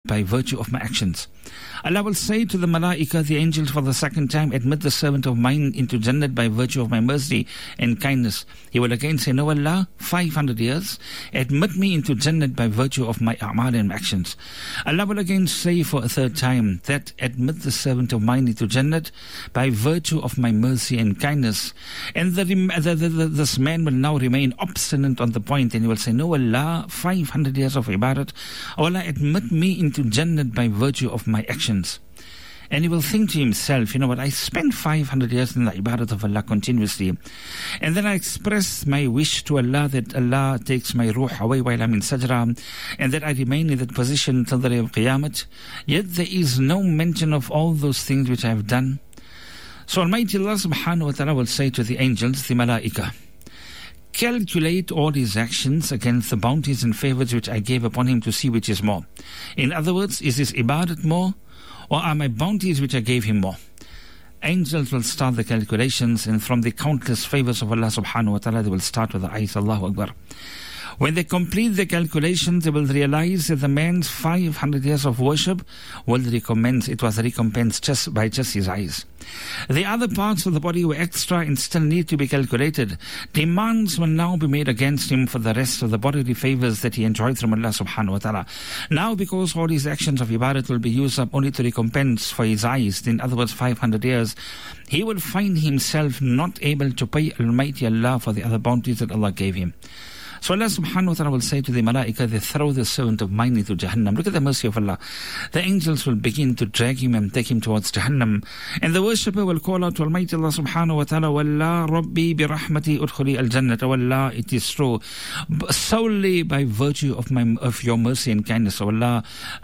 by virtue of my actions. Allah will say to the malaika, the angels, for the second time, admit the servant of mine into Jannat by virtue of my mercy and kindness. He will again say, no Allah, 500 years, admit me into Jannat by virtue of my a'mal and actions. Allah will again say for a third time, that admit the servant of mine into Jannat by virtue of my mercy and kindness. And this man will now remain obstinate on the point, and he will say, no Allah, 500 years of ibadat, oh Allah, admit me into Jannat by virtue of my actions. And he will think to himself, you know what, I spent 500 years in the ibadat of Allah continuously, and then I express my wish to Allah that Allah takes my ruh away while I'm in sajrah, and that I remain in that position till the day of Qiyamah, yet there is no mention of all those things which I have done. So Almighty Allah subhanahu wa ta'ala will say to the angels, the malaika, calculate all his actions against the bounties and favors which I gave upon him to see which is more. In other words, is his ibadat more, or are my bounties which I gave him more? Angels will start the calculations, and from the countless favors of Allah subhanahu wa ta'ala, they will start with the ayat, Allahu Akbar. When they complete the calculations, they will realize that the man's 500 years of worship will recommence. It was recompensed just by his eyes. The other parts of the body were extra and still need to be calculated. Demands will now be made against him for the rest of the bodily favors that he enjoyed from Allah subhanahu wa ta'ala. Now, because all his actions of ibadat will be used up only to recompense for his eyes, in other words 500 years, he will find himself not able to pay Almighty Allah for the other bounties that Allah gave him. So Allah subhanahu wa ta'ala will say to the malaika, they throw the servant of mine into Jahannam. Look at the mercy of Allah. The angels will begin to drag him and take him towards Jahannam. And the worshipper will call out to Almighty Allah subhanahu wa ta'ala, Wallah Rabbi bi rahmati udkhuli al-jannat. Oh Allah, it is true, solely by virtue of your mercy and kindness, oh Allah,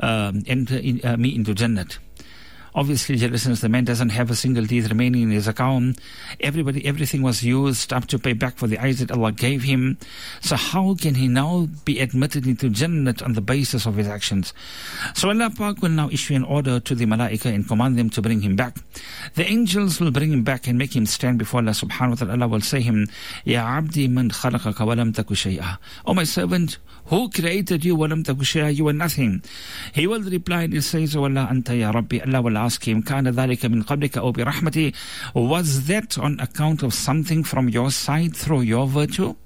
enter me into Jannat. Obviously, dear listeners, the man doesn't have a single deed remaining in his account. Everything was used up to pay back for the eyes that Allah gave him. So how can he now be admitted into Jannat on the basis of his actions? So Allah Pak will now issue an order to the malaika and command them to bring him back. The angels will bring him back and make him stand before Allah subhanahu wa ta'ala. Allah will say him, Ya abdi man khalaqaka wa lam taku shay'a. Oh my servant, who created you? Wa lam taku shay'a, you were nothing. He will reply and he says, Oh Allah, anta ya Rabbi. Allah will ask him, Kana dhalika min qablika aw bi rahmati? Was that on account of something from your side through your virtue?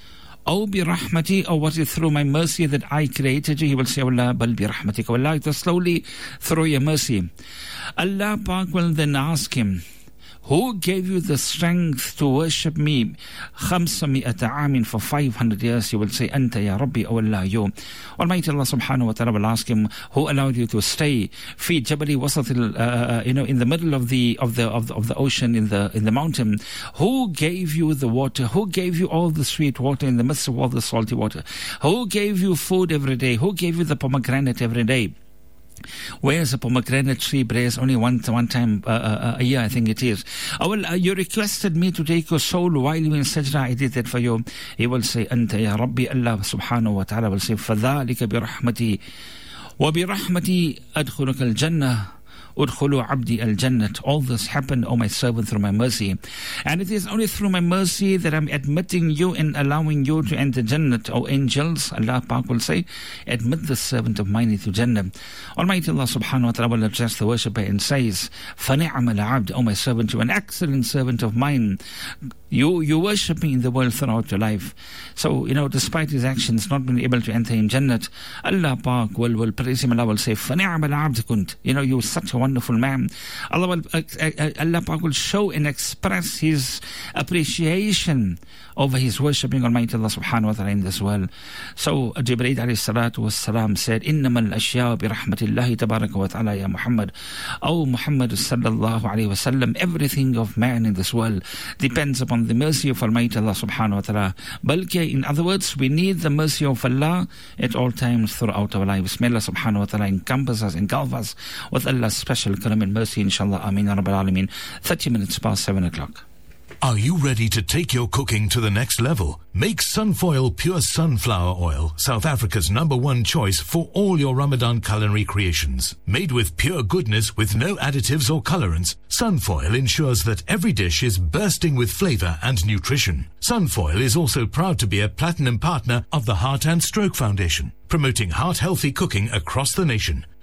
Aw bi rahmati, or was it through my mercy that I created you? He will say, Allah, bal bi rahmatika. Allah, it was slowly through your mercy. Allah Pak will then ask him, who gave you the strength to worship me 500 aamin for 500 years? He will say, Anta ya Rabbi, O Allah, you. Almighty Allah subhanahu wa ta'ala will ask him, who allowed you to stay fi jabali wasat in the middle of the ocean, in the mountain? Who gave you the water? Who gave you all the sweet water in the midst of all the salty water? Who gave you food every day? Who gave you the pomegranate every day? Whereas a pomegranate tree bears only one time a year, I think it is. You requested me to take your soul while you were in sajda, I did that for you. He will say, Anta ya Rabbi. Allah subhanahu wa ta'ala will say, فَذَلِكَ بِرَحْمَتِي وَبِرَحْمَتِي أَدْخُلُكَ الْجَنَّةِ Udkhulu abdi al-jannat. All this happened, O my servant, through my mercy. And it is only through my mercy that I'm admitting you and allowing you to enter Jannat. O angels, Allah Pak will say, admit the servant of mine into Jannah. Almighty Allah subhanahu wa ta'ala will address the worshipper and says, فَنِعْمَ الْعَبْدِ, O my servant, you are an excellent servant of mine. You worship me in the world throughout your life. So, despite his actions not being able to enter him Jannat, Allah Pak will praise him. Allah will say, فَنِعْمَ الْعَبْدِ كُنْتِ. You're such a wonderful man. Allah Pak will show and express his appreciation over his worshipping Almighty Allah subhanahu wa ta'ala in this world. So Jibreel alayhi salatu was salam said, إِنَّمَا الْأَشْيَاءُ بِرَحْمَةِ اللَّهِ تَبَارَكَ وَتَعَالَى يَا Muhammad. O Muhammad sallallahu alayhi wa sallam, everything of man in this world depends upon the mercy of Almighty Allah subhanahu wa ta'ala. Balki, in other words, we need the mercy of Allah at all times throughout our lives. May Allah subhanahu wa ta'ala encompass us, engulf us with Allah's special karam and mercy, inshallah. Ameen ya Rabbal Alameen. 30 minutes past 7 o'clock. Are you ready to take your cooking to the next level? Make Sunfoil Pure Sunflower Oil South Africa's #1 choice for all your Ramadan culinary creations. Made with pure goodness with no additives or colorants, Sunfoil ensures that every dish is bursting with flavor and nutrition. Sunfoil is also proud to be a platinum partner of the Heart and Stroke Foundation, promoting heart-healthy cooking across the nation.